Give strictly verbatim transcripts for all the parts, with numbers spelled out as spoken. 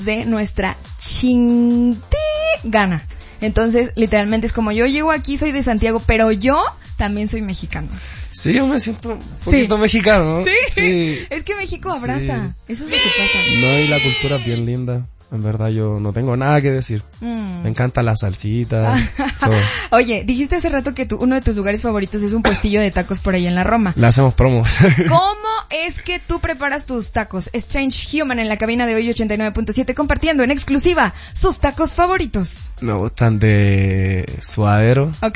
de nuestra chingada gana. Entonces, literalmente es como yo llego aquí, soy de Santiago, pero yo también soy mexicano. Sí, yo me siento un poquito sí. mexicano. ¿Sí? Sí. Es que México abraza. Sí. Eso es lo que pasa. No, y la cultura es bien linda. En verdad yo no tengo nada que decir. Mm. Me encanta la salsita. Oye, dijiste hace rato que tu, uno de tus lugares favoritos es un puestillo de tacos por ahí en la Roma. Le hacemos promos. ¿Cómo es que tú preparas tus tacos? Strange Human en la cabina de hoy ochenta y nueve punto siete compartiendo en exclusiva sus tacos favoritos. Me gustan de suadero. Ok.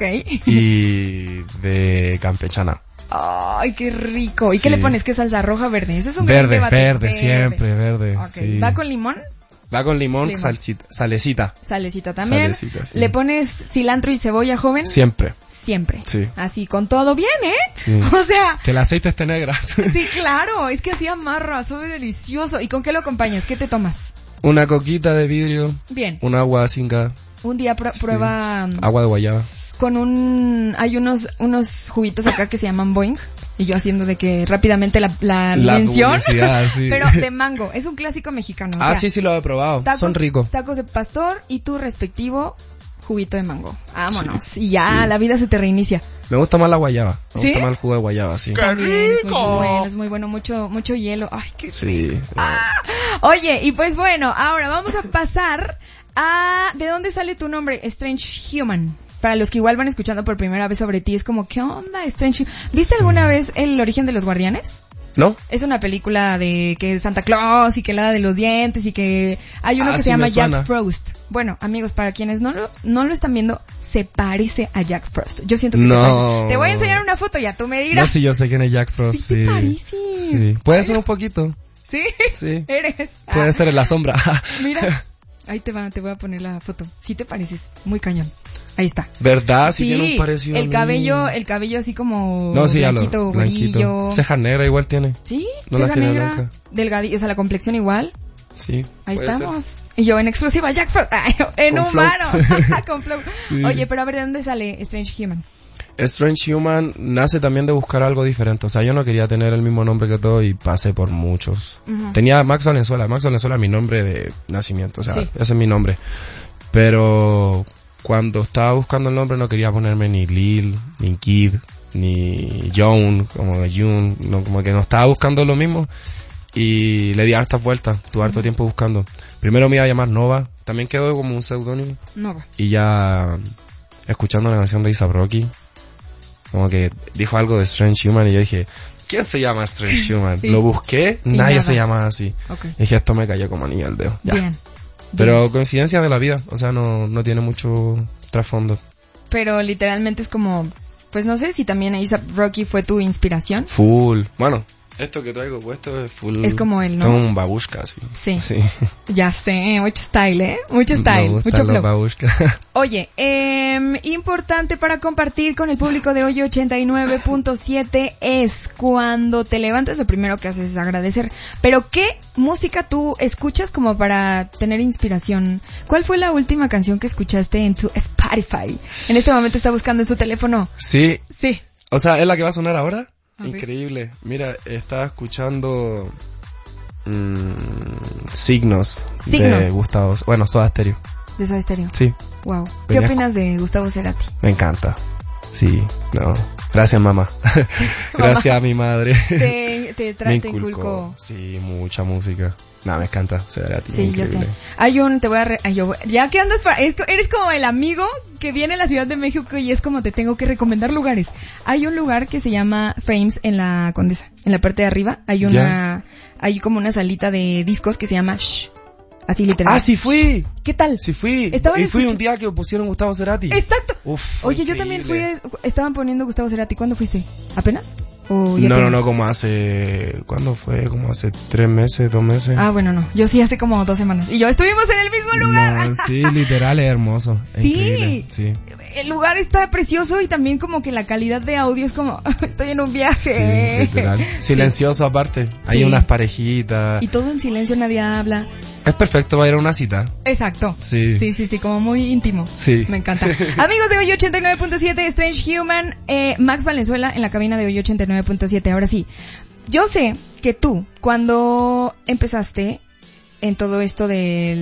Y de campechana. Ay, qué rico. ¿Y sí. qué le pones? ¿Qué salsa roja o verde? Ese es un verde, gran debate. Verde, verde, siempre verde. Okay. Sí. ¿Va con limón? Va con limón, limón. Salsita, salecita. Salecita también. Salecita, sí. ¿Le pones cilantro y cebolla, joven? Siempre. Siempre. Sí. Así, con todo bien, ¿eh? Sí. O sea... Que el aceite esté negra. Sí, claro. Es que así amarra, sabe delicioso. ¿Y con qué lo acompañas? ¿Qué te tomas? Una coquita de vidrio. Bien. Un agua sin gas. Un día pr- sí. prueba... Agua de guayaba. Con un... Hay unos unos juguitos acá que se llaman Boing. Y yo haciendo de que rápidamente la, la, la mención. Sí. Pero de mango. Es un clásico mexicano. Ah, o sea, sí, sí lo he probado. Tacos, son ricos. Tacos de pastor y tu respectivo juguito de mango. Vámonos. Sí, y ya sí. la vida se te reinicia. Me gusta más la guayaba. Me ¿Sí? gusta más el jugo de guayaba, sí. ¡Qué rico! Es muy bueno, es muy bueno. Mucho, mucho hielo. Ay, qué sí, rico. Ah. Oye, y pues bueno, ahora vamos a pasar a... ¿De dónde sale tu nombre? Strange Human. Para los que igual van escuchando por primera vez sobre ti, es como, ¿qué onda, Strange? ¿Viste sí. alguna vez El origen de los guardianes? ¿No? Es una película de que Santa Claus y que la de los dientes y que hay uno ah, que sí se llama suena. Jack Frost. Bueno, amigos, para quienes no lo, no lo están viendo, se parece a Jack Frost. Yo siento que no. se parece. Te voy a enseñar una foto, ya tú me dirás. No, sí, yo sé quién es Jack Frost. Sí, sí. te pareces. Sí. Puede ser un poquito. ¿Sí? Sí. Eres. Puede ah. ser en la sombra. Mira. Ahí te va, te voy a poner la foto. Sí te pareces, muy cañón. Ahí está. ¿Verdad? Sí, sí tiene un parecido. El cabello, el cabello así como no, sí, blanquito, lo, blanquito. brillo. Ceja negra igual tiene. Sí, no ceja la tiene negra, blanca. delgadillo, o sea, la complexión igual. Sí. Ahí estamos. Ser. Y yo en exclusiva Jack Frost, en Con humano. Con flow. Sí. Oye, pero a ver, ¿de dónde sale Strange Human? Strange Human nace también de buscar algo diferente. O sea, yo no quería tener el mismo nombre que todo y pasé por muchos. Uh-huh. Tenía Max Valenzuela. Max Valenzuela es mi nombre de nacimiento. O sea, sí. ese es mi nombre. Pero cuando estaba buscando el nombre no quería ponerme ni Lil, ni Kid, ni John, como June. No, como que no estaba buscando lo mismo. Y le di hartas vueltas. Tuve harto uh-huh. tiempo buscando. Primero me iba a llamar Nova. También quedó como un seudónimo. Nova. Y ya escuchando la canción de A$AP Rocky, como que dijo algo de Strange Human y yo dije, ¿quién se llama Strange Human? Sí. Lo busqué, y nadie nada. se llama así. Okay. Y dije, esto me cayó como anillo al dedo. Ya. Bien. Pero Bien. coincidencia de la vida, o sea, no, no tiene mucho trasfondo. Pero literalmente es como, pues no sé si también A$AP Rocky fue tu inspiración. Full. Bueno, esto que traigo puesto es full. Es como el, ¿no? Como un babushka, así. Sí. sí. Ya sé, mucho style, ¿eh? Mucho style, me mucho flow. Babushka. Oye, eh, importante para compartir con el público de hoy ochenta y nueve punto siete es cuando te levantas lo primero que haces es agradecer. Pero ¿qué música tú escuchas como para tener inspiración? ¿Cuál fue la última canción que escuchaste en tu Spotify? En este momento está buscando en su teléfono. Sí. Sí. O sea, ¿es la que va a sonar ahora? A Increíble. Ver. Mira, estaba escuchando mmm, Signos, Signos de Gustavo, bueno, Soda Stereo. De Soda Stereo. Sí. Wow. ¿Qué Venía opinas de Gustavo Cerati? Me encanta. Sí, no. Gracias, mamá. Gracias a mi madre. Te, te, tra- me te inculcó, inculcó. Sí, mucha música. No, me encanta Cerati. Sí, yo sé. Hay un, te voy a, re- ay, yo, ya que andas para, es, eres como el amigo que viene a la Ciudad de México y es como te tengo que recomendar lugares. Hay un lugar que se llama Frames en la Condesa, en la parte de arriba. Hay una, yeah. hay como una salita de discos que se llama Shh. Así literal. Ah, sí fui. ¿Qué tal? Sí fui. Estaban y fui escuch- un día que pusieron Gustavo Cerati. Exacto. Uf, Oye, increíble. yo también fui, estaban poniendo Gustavo Cerati. ¿Cuándo fuiste? ¿Apenas? ¿O ya no, tiene? no, no, como hace... ¿Cuándo fue? Como hace tres meses, dos meses. Ah, bueno, no. Yo sí hace como dos semanas. Y yo estuvimos en el mismo lugar. No, sí, literal, es hermoso. Es sí. Increíble. Sí. El lugar está precioso y también como que la calidad de audio es como... estoy en un viaje. Sí, literal. Silencioso sí. Aparte. Hay sí. unas parejitas. Y todo en silencio, nadie habla. Es perfecto para ir a una cita. Exacto. Sí. Sí, sí, sí, como muy íntimo. Sí. Me encanta. Amigos de Hoy ochenta y nueve punto siete, Strange Human, eh, Max Valenzuela en la cabina de Hoy ochenta y nueve punto siete. Ahora sí, yo sé que tú, cuando empezaste en todo esto del